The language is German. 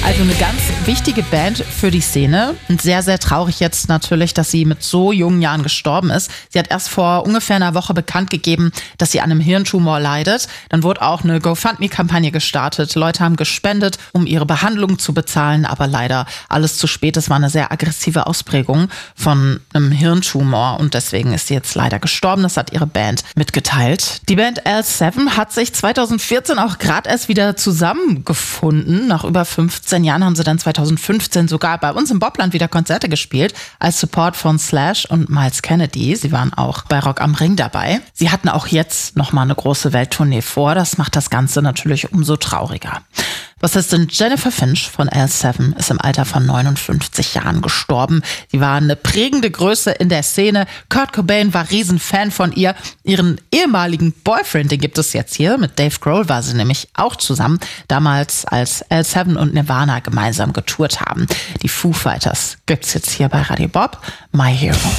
Also eine ganz wichtige Band für die Szene und sehr, sehr traurig jetzt natürlich, dass sie mit so jungen Jahren gestorben ist. Sie hat erst vor ungefähr einer Woche bekannt gegeben, dass sie an einem Hirntumor leidet. Dann wurde auch eine GoFundMe-Kampagne gestartet. Leute haben gespendet, um ihre Behandlung zu bezahlen, aber leider alles zu spät. Es war eine sehr aggressive Ausprägung von einem Hirntumor und deswegen ist sie jetzt leider gestorben. Das hat ihre Band mitgeteilt. Die Band L7 hat sich 2014 auch gerade erst wieder zusammengefunden. Nach über 15 Jahren haben sie dann 2015 sogar bei uns im Bobland wieder Konzerte gespielt, als Support von Slash und Myles Kennedy. Sie waren auch bei Rock am Ring dabei. Sie hatten auch jetzt nochmal eine große Welttournee vor. Das macht das Ganze natürlich umso trauriger. Bassistin Jennifer Finch von L7 ist im Alter von 59 Jahren gestorben. Sie war eine prägende Größe in der Szene. Kurt Cobain war Riesenfan von ihr. Ihren ehemaligen Boyfriend, den gibt es jetzt hier. Mit Dave Grohl war sie nämlich auch zusammen. Damals, als L7 und Nirvana gemeinsam getourt haben. Die Foo Fighters gibt's jetzt hier bei Radio Bob. My Hero.